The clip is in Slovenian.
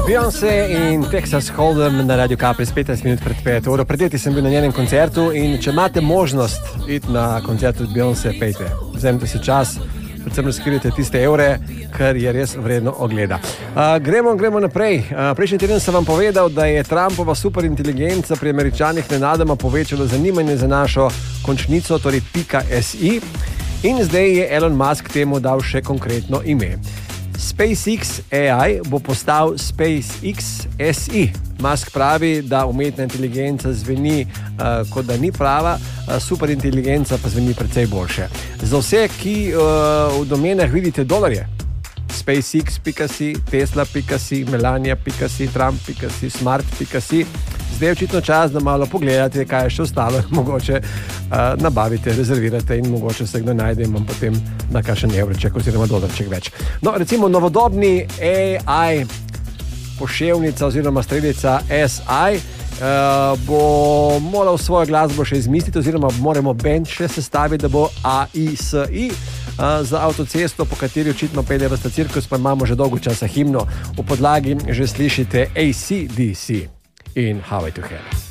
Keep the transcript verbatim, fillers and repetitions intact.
Beyoncé in Texas Hold'em na Radio Kapri s petnajst minut pred peto uro. Pred leti sem bil na njenem koncertu in če imate možnost iti na koncert od Beyoncé, pejte. Vzemite si čas, predvsem razkrite tiste evre, kar je res vredno ogleda. Uh, gremo, gremo naprej. Uh, prejšnji teden sem vam povedal, da je Trumpova superinteligenca pri Američanih nenadoma povečala zanimanje za našo končnico, torej .si, in zdaj je Elon Musk temu dal še konkretno ime. SpaceX A I bo postal SpaceX S I. Musk pravi, da umetna inteligenca zveni uh, kot da ni prava, uh, superinteligenca pa zveni precej boljše. Za vse, ki uh, v domenah vidite dolarje, SpaceX pika si, Tesla pika si, Melania pika si, Trump pika si, Smart pika si, zdaj je očitno čas, da malo pogledate, kaj je še ostalo, mogoče uh, nabavite, rezervirate in mogoče se kdo najde in vam potem da kakšen evrček oziroma dolarček več. No, recimo novodobni A I poševnica oziroma strelica S I uh, bo moral svojo glasbo še izmisliti oziroma moramo band še sestaviti, da bo A I S I uh, za avtocesto, po kateri očitno pelje v sta cirkus, pa imamo že dolgo časa himno. V podlagi že slišite A C D C in Highway to Hell.